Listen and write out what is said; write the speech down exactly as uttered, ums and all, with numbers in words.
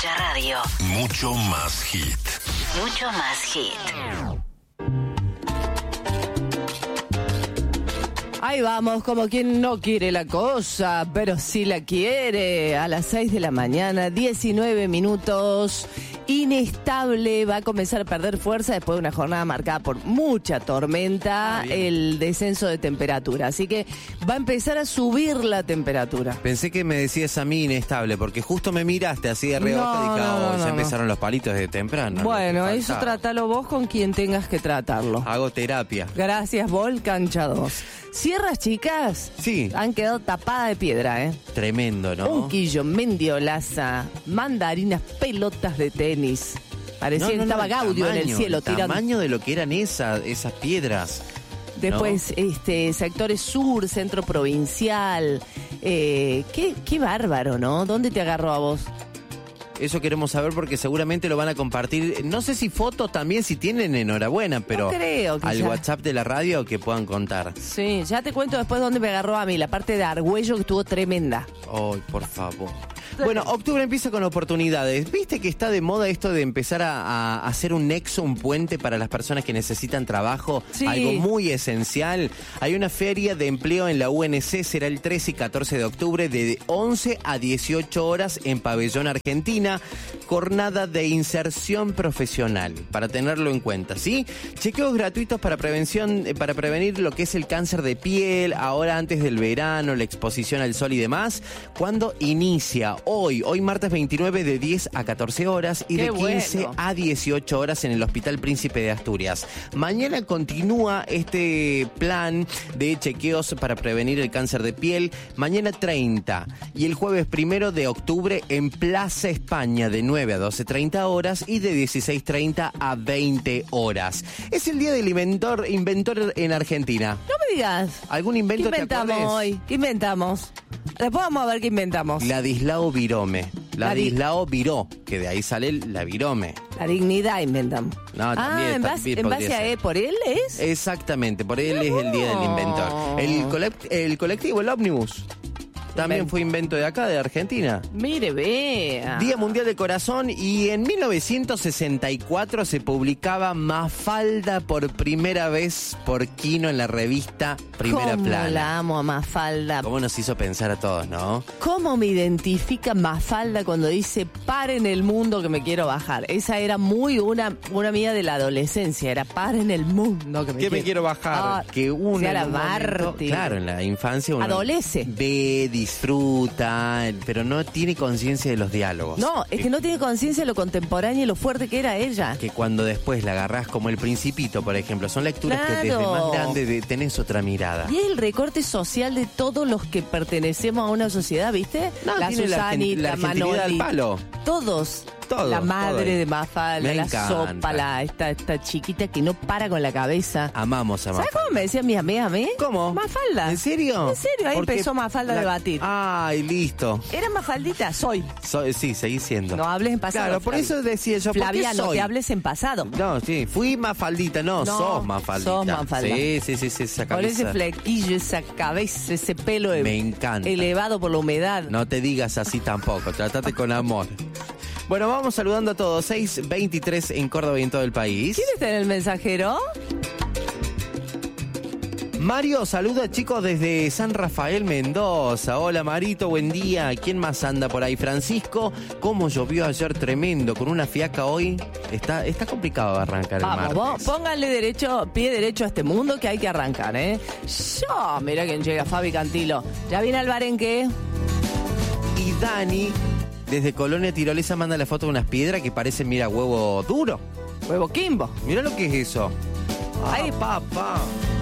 Mucha radio. Mucho más hit. Mucho más hit. Ahí vamos, como quien no quiere la cosa, pero sí la quiere. A las seis de la mañana, diecinueve minutos. Inestable, va a comenzar a perder fuerza después de una jornada marcada por mucha tormenta, ah, el descenso de temperatura. Así que va a empezar a subir la temperatura. Pensé que me decías a mí inestable, porque justo me miraste así de reojo no, y dije, no, oh, no, ya no. empezaron los palitos de temprano. Bueno, eso trátalo vos con quien tengas que tratarlo. Hago terapia. Gracias, Vol, cancha dos. Sierras, chicas, sí, han quedado tapadas de piedra, ¿eh? Tremendo, ¿no? Unquillo, mendiolaza, mandarinas, pelotas de tenis. Parecía no, no, que estaba no, Gaudio tamaño, en el cielo el tirando. tamaño de lo que eran esas, esas piedras. Después, ¿no? este, sectores sur, centro provincial. Eh, qué, qué bárbaro, ¿no? ¿Dónde te agarró a vos? Eso queremos saber porque seguramente lo van a compartir. No sé si fotos también, si tienen, enhorabuena, pero no creo que al ya. WhatsApp de la radio que puedan contar. Sí, ya te cuento después dónde me agarró a mí, la parte de Argüello que estuvo tremenda. Ay, por favor. Bueno, octubre empieza con oportunidades. ¿Viste que está de moda esto de empezar a, a hacer un nexo, un puente para las personas que necesitan trabajo? Sí. Algo muy esencial. Hay una feria de empleo en la U N C, será el trece y catorce de octubre de once a dieciocho horas en Pabellón Argentina. Jornada de inserción profesional, para tenerlo en cuenta, ¿sí? Chequeos gratuitos para prevención, eh, para prevenir lo que es el cáncer de piel, ahora antes del verano, la exposición al sol y demás. ¿Cuándo inicia? Hoy, hoy martes veintinueve de diez a catorce horas y Qué de quince bueno. a dieciocho horas en el Hospital Príncipe de Asturias. Mañana continúa este plan de chequeos para prevenir el cáncer de piel. Mañana treinta y el jueves primero de octubre en Plaza España de nueve a doce treinta horas y de dieciséis treinta a veinte horas. Es el día del inventor, inventor en Argentina. No me digas. ¿Algún invento ¿Qué te inventamos acordés? hoy? ¿Qué inventamos? Después vamos a ver qué inventamos. Ladislao Virome. La di- Ladislao Viró, que de ahí sale la Virome. La dignidad inventamos. No, también, ah, en base, también en podría base a ser. él, ¿por él es? Exactamente, por él es el día del inventor. El, colect- el colectivo, el ómnibus, también Invento. fue invento de acá, de Argentina. Mire, vea. Día Mundial del Corazón, y en mil novecientos sesenta y cuatro se publicaba Mafalda por primera vez por Quino en la revista Primera ¿Cómo Plana. la amo a Mafalda? ¿Cómo nos hizo pensar a todos, no? ¿Cómo me identifica Mafalda cuando dice paren el mundo que me quiero bajar? Esa era muy una, una mía de la adolescencia, era paren el mundo que me ¿Qué quiero me quiero bajar? Ah, que uno sea en la un momento- Marti. claro, en la infancia uno Adolece. ve, disfruta, pero no tiene conciencia de los diálogos. No, es que no tiene conciencia de lo contemporáneo y lo fuerte que era ella. Que cuando después la agarrás como El Principito, por ejemplo, son lecturas que desde Claro. más grande de- tenés otra mirada. Y es el recorte social de todos los que pertenecemos a una sociedad, ¿viste? No, la tiene la argen- Susanita, la argentinidad Manoli, al palo. Todos. Todos, la madre todos. de Mafalda, Me la encanta. sopa, la, esta, esta chiquita que no para con la cabeza. Amamos a ¿Sabes Mafalda. cómo me decían mis amigas a mí? ¿Cómo? Mafalda. ¿En serio? En serio, ahí Porque empezó Mafalda a la- debatir. Ay, listo. Era Mafaldita, soy. So- sí, seguís siendo. No hables en pasado. Claro, por Flavi. eso decía yo, ¿por qué Flavia, no soy? te hables en pasado. No, sí, fui Mafaldita, no, No, sos Mafaldita. sos Mafalda. Sí, sí, sí, sí, esa Con ese cabeza. flequillo, esa cabeza, ese pelo Me encanta. elevado por la humedad. No te digas así tampoco, tratate con amor. Bueno, vamos saludando a todos. seis veintitrés en Córdoba y en todo el país. ¿Quién está en el mensajero? Mario saluda, chicos, desde San Rafael, Mendoza. Hola, Marito, buen día. ¿Quién más anda por ahí? Francisco, ¿cómo llovió ayer? Tremendo. Con una fiaca hoy. Está, está complicado arrancar el Vamos, vos, martes. pónganle derecho, pie derecho a este mundo que hay que arrancar, ¿eh? Yo, mira quién llega, Fabi Cantilo. ¿Ya viene al Barenque? Y Dani, desde Colonia Tirolesa, manda la foto de unas piedras que parecen, mira, huevo duro. Huevo Kimbo. Mira lo que es eso. Ay, Ay, papá.